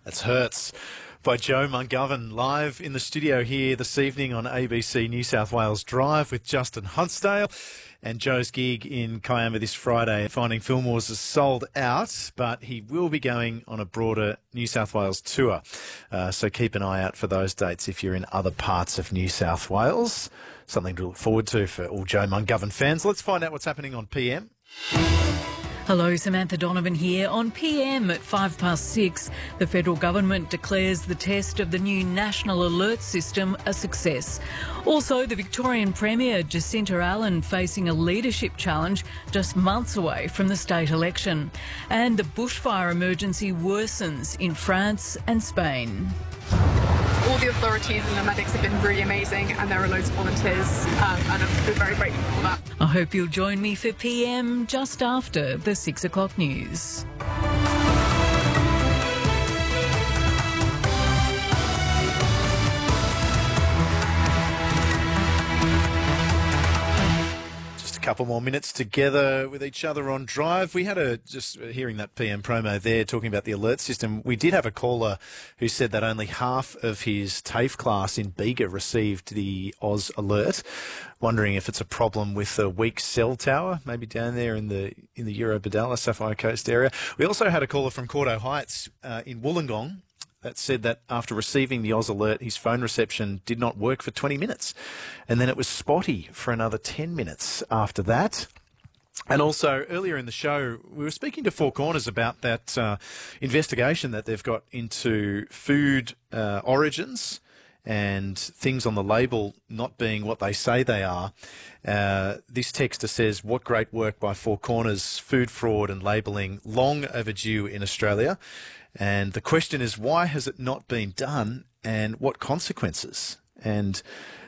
That's Hurts by Joe McGovern, live in the studio here this evening on ABC New South Wales Drive with Justin Huntsdale. And Joe's gig in Kiama this Friday, Finding Fillmore's, is sold out, but he will be going on a broader New South Wales tour. So keep an eye out for those dates if you're in other parts of New South Wales. Something to look forward to for all Joe McGovern fans. Let's find out what's happening on PM. Hello, Samantha Donovan here. On PM at 6:05, the federal government declares the test of the new National Alert System a success. Also, the Victorian Premier Jacinta Allen facing a leadership challenge just months away from the state election. And the bushfire emergency worsens in France and Spain. All the authorities and the medics have been really amazing, and there are loads of volunteers, and I'm very grateful for that. I hope you'll join me for PM just after the 6 o'clock news. Couple more minutes together with each other on Drive. We had just hearing that PM promo there talking about the alert system. We did have a caller who said that only half of his TAFE class in Bega received the Oz alert. Wondering if it's a problem with the weak cell tower, maybe down there in the Eurobodalla, Sapphire Coast area. We also had a caller from Cordo Heights in Wollongong that said that after receiving the Oz alert, his phone reception did not work for 20 minutes. And then it was spotty for another 10 minutes after that. And also, earlier in the show, we were speaking to Four Corners about that investigation that they've got into food origins and things on the label not being what they say they are. This texter says, what great work by Four Corners, food fraud and labelling, long overdue in Australia. And the question is, why has it not been done and what consequences? And